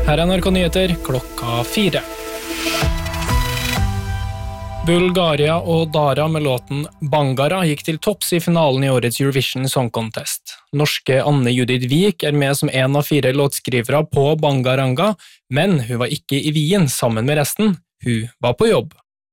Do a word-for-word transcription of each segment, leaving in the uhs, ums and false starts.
Her er N R K Nyheter klokka fire. Bulgaria og Dara med låten Bangara gikk til topps i finalen i årets Eurovision Song Contest. Norske Anne Judith Vik er med som en av fire låtskrivere på Bangaranga, men hun var ikke i Wien sammen med resten. Hun var på jobb.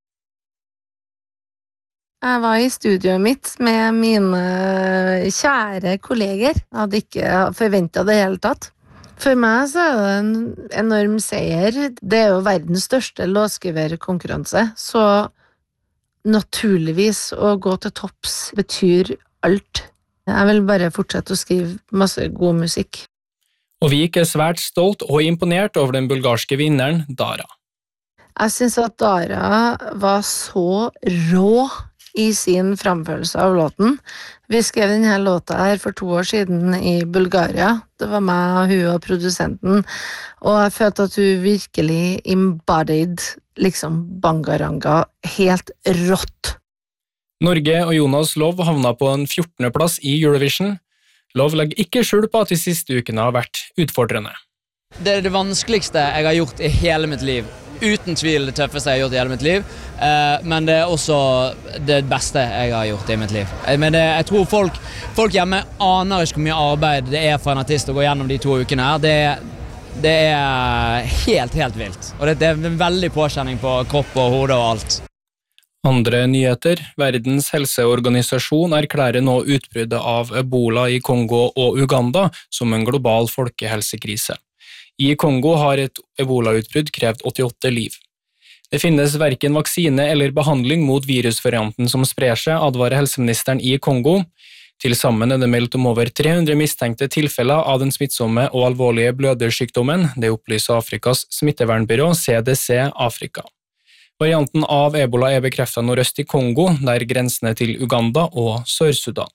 Jeg var i studioet mitt med mine kjære kolleger. Jeg hadde ikke forventet det hele tatt. For meg så er det en enorm seier. Det er jo verdens største låtskriverkonkurranse, så naturligvis å gå til topps betyr alt. Jeg vil bare fortsette å skrive masse god musikk. Og Vik er svært stolt og imponert over den bulgarske vinneren, Dara. Jeg synes at Dara var så rå i sin framførelse av låten. Vi skrev denne låta her for to år siden i Bulgaria. Det var meg og hun og produsenten, og jeg følte at hun virkelig embodied liksom Bangaranga helt rått. Norge og Jonas Love havna på en fjortende plass i Eurovision. Love legger ikke skjul på at de siste ukene har vært utfordrende. Det er det vanskeligste jeg har gjort i hele mitt liv. Uten tvil det tøffeste jeg har gjort i hele mitt liv, men det er også det beste jeg har gjort i mitt liv. Men det, jeg tror folk, folk hjemme aner ikke hvor mye arbeid det er for en artist å gå gjennom de to ukene her. Det, det er helt, helt vilt. Og det, det er en veldig påkjenning på kropp og hode og alt. Andre nyheter. Verdens helseorganisasjon erklærer nå utbruddet av Ebola i Kongo og Uganda som en global folkehelsekrise. I Kongo har et Ebola-utbrudd krevd åttiåtte liv. Det finnes hverken vaksine eller behandling mot virusvarianten som sprer seg, advarer helseministeren i Kongo. Til sammen er det meldt om over tre hundre mistenkte tilfeller av den smittsomme og alvorlige blødersykdommen, det opplyser Afrikas smittevernbyrå C D C Afrika. Varianten av Ebola er bekreftet nordøst i Kongo, der grensene til Uganda og Sør-Sudan.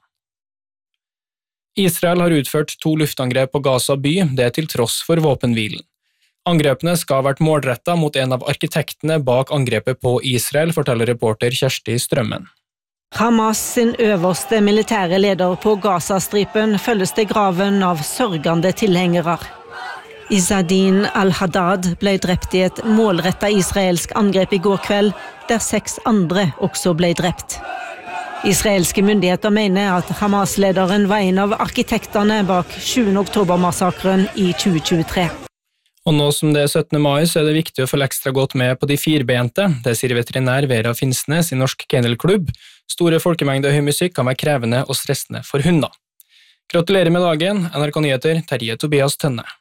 Israel har utført to luftangrep på Gaza by, det til tross for våpenhvilen. Angrepene skal ha vært målrettet mot en av arkitektene bak angrepet på Israel, forteller reporter Kjersti Strømmen. Hamas sin øverste militære leder på Gazastripen følges til graven av sørgende tilhengere. Izzadin al-Haddad ble drept i et målrettet israelsk angrep i går kveld, der seks andre også ble drept. Israelske myndigheter mener at Hamas-lederen var en av arkitektene bak sjuende oktober-massakren i tjue tjuetre. Og nå som det er syttende mai, så er det viktig å følge ekstra godt med på de firbente. Det sier veterinær Vera Finnsnes i Norsk Kennelklubb. Store folkemengder høy musikk kan være krevende og stressende for hunder. Gratulerer med dagen, N R K Nyheter, Terje Tobias Tønne.